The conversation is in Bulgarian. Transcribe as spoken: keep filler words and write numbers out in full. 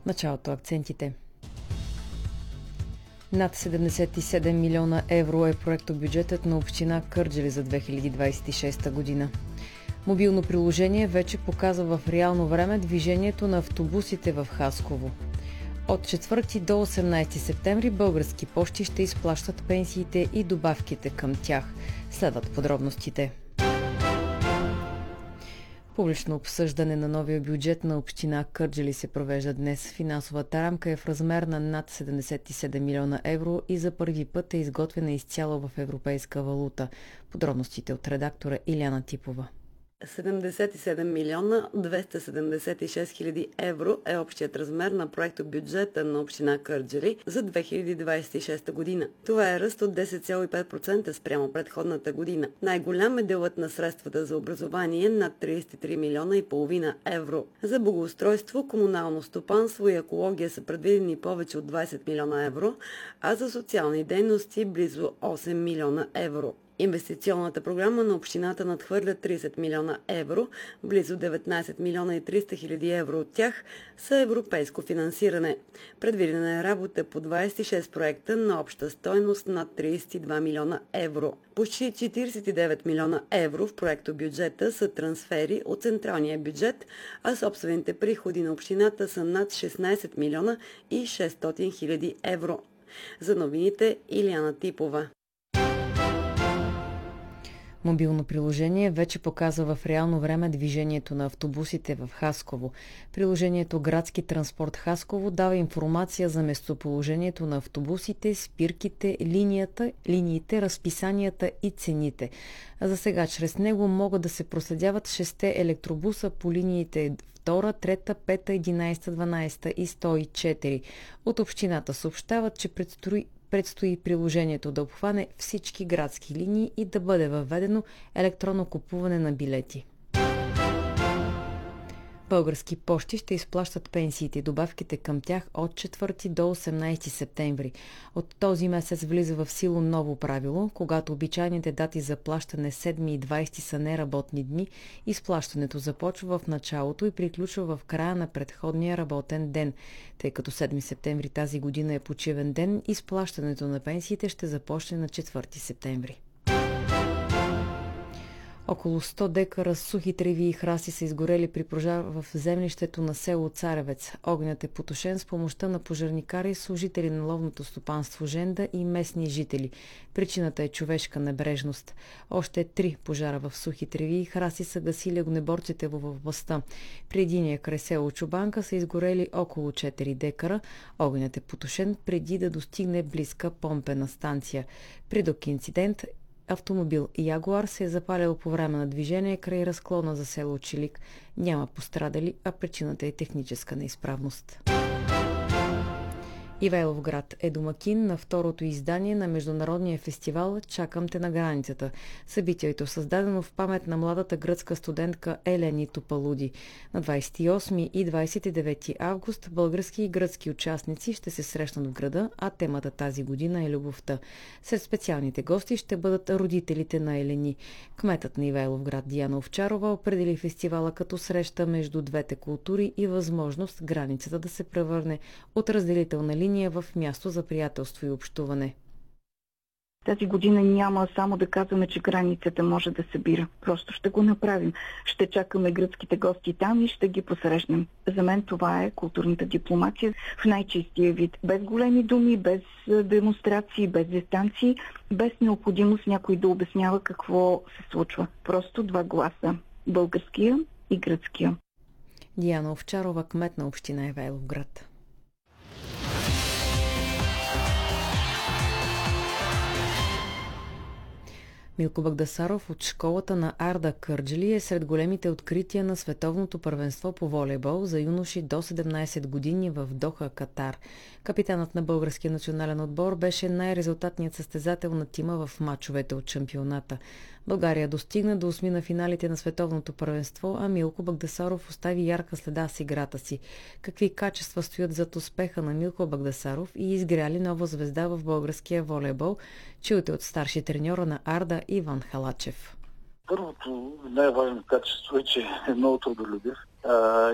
Началото акцентите. Над седемдесет и седем милиона евро е проектобюджетът на община Кърджали за две хиляди двадесет и шеста година. Мобилно приложение вече показва в реално време движението на автобусите в Хасково. От четвърти до осемнадесети септември Български пощи ще изплащат пенсиите и добавките към тях. Следват подробностите. Публично обсъждане на новия бюджет на община Кърджали се провежда днес. Финансовата рамка е в размер на над седемдесет и седем милиона евро и за първи път е изготвена изцяло в европейска валута. Подробностите от редактора Иляна Типова. седемдесет и седем милиона двеста седемдесет и шест хиляди евро е общият размер на проектобюджета на община Кърджали за две хиляди двадесет и шеста година. Това е ръст от десет цяло и пет процента спрямо предходната година. Най-голям е делът на средствата за образование над тридесет и три милиона и половина евро. За благоустройство, комунално стопанство и екология са предвидени повече от двадесет милиона евро, а за социални дейности близо осем милиона евро. Инвестиционната програма на общината надхвърля тридесет милиона евро, близо деветнадесет милиона и триста хиляди евро от тях са европейско финансиране. Предвидена е работа по двадесет и шест проекта на обща стойност над тридесет и два милиона евро. Почти четиридесет и девет милиона евро в проектобюджета са трансфери от централния бюджет, а собствените приходи на общината са над шестнадесет милиона и шестстотин хиляди евро. За новините Иляна Типова. Мобилно приложение вече показва в реално време движението на автобусите в Хасково. Приложението Градски транспорт Хасково дава информация за местоположението на автобусите, спирките, линията, линиите, разписанията и цените. А за сега чрез него могат да се проследяват шесте електробуса по линиите втора, трета, пета, единадесета, дванадесета и сто и четири. От общината съобщават, че предстои Предстои приложението да обхване всички градски линии и да бъде въведено електронно купуване на билети. Български пощи ще изплащат пенсиите и добавките към тях от четвърти до осемнадесети септември. От този месец влиза в сила ново правило, когато обичайните дати за плащане седми и двадесети са неработни дни, изплащането започва в началото и приключва в края на предходния работен ден. Тъй като седми септември тази година е почивен ден, изплащането на пенсиите ще започне на четвърти септември. Около сто декара сухи треви и храсти са изгорели при пожар в землището на село Царевец. Огнят е потушен с помощта на пожарникари, служители на ловното стопанство Женда и местни жители. Причината е човешка небрежност. Още три пожара в сухи треви и храсти са гасили огнеборците в областта. При единия край село Чубанка са изгорели около четири декара. Огнят е потушен преди да достигне близка помпена станция. При друг инцидент автомобил Ягуар се е запалил по време на движение край разклона за село Чилик. Няма пострадали, а причината е техническа неизправност. Ивайловград е домакин на второто издание на международния фестивал «Чакам те на границата». Събитието е създадено в памет на младата гръцка студентка Елени Топалуди. На двадесет и осми и двадесет и девети август български и гръцки участници ще се срещнат в града, а темата тази година е любовта. Сред специалните гости ще бъдат родителите на Елени. Кметът на Ивайловград Диана Овчарова определи фестивала като среща между двете култури и възможност границата да се превърне от разделителна линия в място за приятелство и общуване. Тази година няма само да казваме, че границата може да събира. Просто ще го направим. Ще чакаме гръцките гости там и ще ги посрещнем. За мен това е културната дипломация в най-чистия вид. Без големи думи, без демонстрации, без дистанции, без необходимост някой да обяснява какво се случва. Просто два гласа. Българския и гръцкия. Диана Овчарова, кмет на община Ивайловград. Милко Багдасаров от школата на Арда Кърджали е сред големите открития на световното първенство по волейбол за юноши до седемнадесет години в Доха, Катар. Капитанът на българския национален отбор беше най-резултатният състезател на тима в мачовете от шампионата. България достигна до осми на финалите на световното първенство, а Милко Багдасаров остави ярка следа с играта си. Какви качества стоят зад успеха на Милко Багдасаров и изгря ли нова звезда в българския волейбол? Чуйте от старши треньора на Арда Иван Халачев. Първото най-важно качество е, че е много трудолюбив.